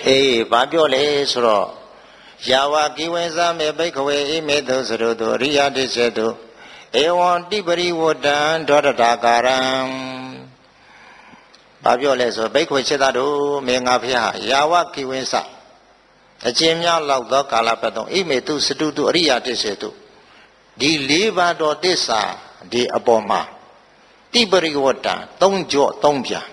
ဘာပြောလဲဆိုတော့ယာဝကိဝေသမေဘိက္ခဝေဣမေတုသရုတုအရိယတိစေတုဧဝံတိပရိဝတ္တံဒေါတတာကာရံဘာပြောလဲဆိုဘိက္ခဝေစေတတို့မေငါဖျားယာဝကိဝေသအကျဉ်းများလောက်သောကာလပတ်သုံးဣမေတုစတုတုအရိယတိစေတုဒီ၄ပါးတော်သစ္စာဒီအပေါ်မှာတိပရိဝတ္တံ၃ကြော့၃ပြန်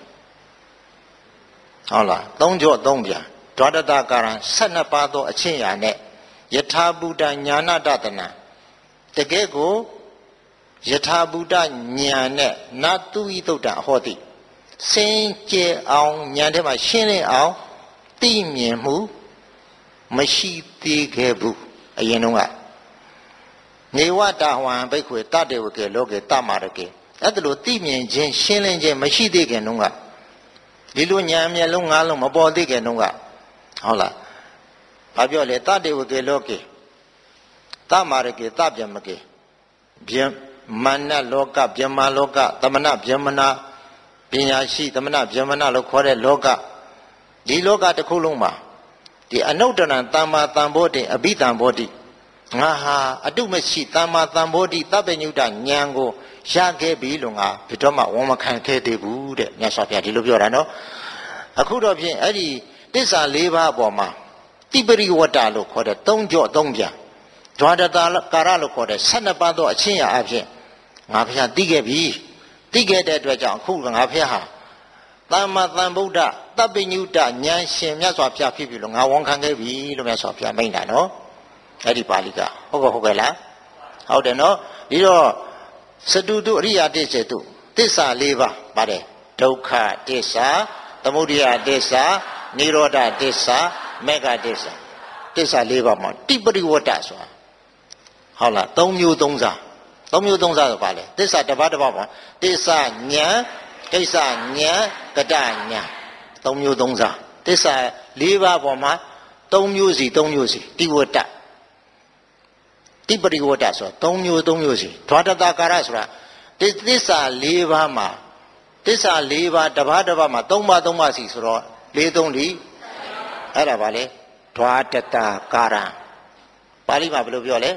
ဟုတ်လား၃ကြော့၃ပြန်ဒွါတတကာရံ12ပါးသောအချင်းရာနဲ့ယထာဘူတညာနာတတနာတကယ်ကိုယထာဘူတညာနဲ့နတုဤသုတ်တဟောတိစင်ကြယ်အောင်ညာထဲမှာရှင်းလင်းအောင်သိမြင်မှုမရှိသေးခဲ့ဘူးအရင်တုန်းကနေဝတဟဝံဘိက္ခွေတတေဝကေလောကေတမာရကေအဲ့ဒါလို့သိမြင်ခြင်းရှင်းလင်းခြင်းမရှိသေးခင်တုန်းကဒီလိုညာမျက်လုံးငါးလုံးမပေါ်သေးခင်တုန်းကဟုတ်လားဘာပြောလဲတတေဝကေလောကေတမာရကေတဗျမကေဗျမနလောကဗျမလောကသမဏဗျမနာပညာရှိသမဏဗျမနာလို့ခေါ်တဲ့လောကဒီလောကတစ်ခုလုံးမှာဒီအနုတ္တရံတမ္မာတံဘောတိအဘိတံဘောတိငါဟာအတုမရှိတမ္မာတံဘောတိသဗ္ဗညုတဉာဏ်ကိုရခဲ့ပြီလို့ငါဘယ်တော့မှဝန်မခံခဲ့သေးဘူးတဲ့မြတ်စွာဘုရားဒီလိုပြောတာနော်အခုတော့ဖြင့်အဲ့ဒီတစ္ဆာ၄ပါးအပေါ်မှာတိပရိဝတ္တလို့ခေါ်တဲ့၃ကြော့၃ပြန်ဒွါတတာကာရလို့ခေါ်တဲ့12ပါးသောအချင်းရာအဖြစ်ငါဘုရားသိခဲ့ပြီသိခဲ့တဲ့အတွက်ကြောင့်အခုငါဘုရားဟာသမ္မာသမ္ဗုဒ္ဓသဗ္ဗညုတဉာဏ်ရှင်မြတ်စွာဘုရားဖြစ်ပြီလို့ငါဝန်ခံခဲ့ပြီလို့မြတ်စွာဘုရားမိန့်တာနော်အဲ့ဒီပါဠိကဟုတ်ကဲ့လားဟုတ်တယ်နော်ဒီတော့စတုတုအရိယတိစေတုသစ္စာ၄ပါးပါတယ်ဒုက္ခသစ္စာသမုဒယသစ္စာနိရောဓသစ္စာမေဃသစ္စာသစ္စာ၄ပါးမှာတိပရိဝတ္တဆိုတာဟုတ်လား၃မျိုး၃စား၃မျိုး၃စားဆိုပါလေသစ္စာတစ်ပါးတစ်ပါးပါသစ္စာဉာဏ်ကိစ္စဉာဏ်ကတဉာဏ်၃မျိုး၃စားသစ္စာ၄ပါးပေါ်မှာ၃မျိုးစီ၃မျိုးစီတိဝတ္တတိပရိဝတ္တဆိုတာ၃မျိုး၃မျိုးစီဒွါတတကာရဆိုတာသစ္စာ၄ပါးမှာသစ္စာ၄ပါးတစ်ပါးတစ်ပါးမှာ၃ပါး၃ပါးစီဆိုတော့၄၃လီအဲ့ဒါပါလေဒွါတတကာရပါဠိမှာဘယ်လိုပြောလဲ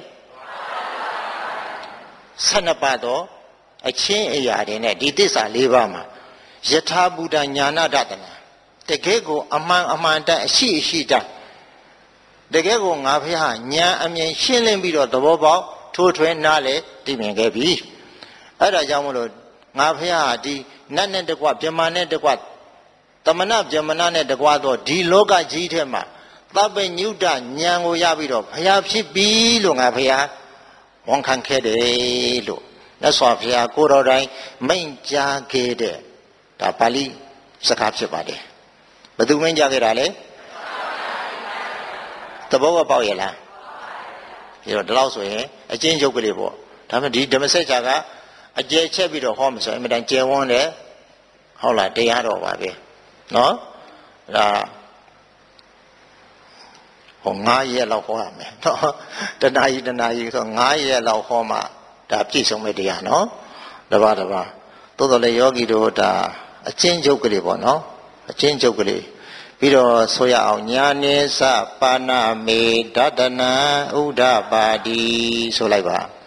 12ပါးတော့အချင်းအရာတွေနဲ့ဒီသစ္စာ၄ပါးမှာယထာဘူတညာနာတနာတကယ်ကိုအမှန်တန်အရှိတန်တကယ်ကိုငါဖះညာအမြင်ရှင်းလင်းပြီးတော့သဘောပေါက်ထိုးထွင်းနားလေသိမြင်ခဲ့ပြီအဲ့ဒါကြောင့်မလို့ငါဖះဒီနတ်နဲ့တကွဗြဟ္မာနဲ့တကွသမဏဗြဟ္မဏနဲ့တကွတော့ဒီလောကကြီးထဲမှာသဗ္ဗညုတဉာဏ်ကိုရပြီးတော့ဖះဖြစ်ပြီလို့ငါဖះဝန်ခံခဲ့တယ်လို့မြတ်စွာဘုရားကိုတော်တိုင်မိန့်ကြားခဲ့တဲ့ဒါပါဠိစကားဖြစ်ပါတယ်ဘယ်သူမိန့်ကြားခဲ့တာလဲသဘောပေါက်ရဲ့လားပြီးတော့ဒီလောက်ဆိုရင်အချင်းချုပ်ကလေးပေါ့ဒါပေမဲ့ဒီဓမ္မစကြာကအကျယ်ချက်ပြီးတော့ဟောမှဆိုအင်မတန်ကျယ်ဝန်းတယ်ဟုတ်လားတရားတော်ပါပဲနော်ဒါဟော9ရက်လောက်ဟောရမယ်နော်တဏှာကြီးဆို9ရက်လောက်ဟောမှဒါပြည့်စုံမဲ့တရားနော်တပါးသို့တော်လည်းယောဂီတို့ဒါအချင်းချုပ်ကလေးပေါ့နော်အချင်းချုပ်ကလေးပြီးတော့ဆိုရအောင်ညာနေသပါဏမေဒတနံဥဒ္ဓပါတိဆိုလိုက်ပါ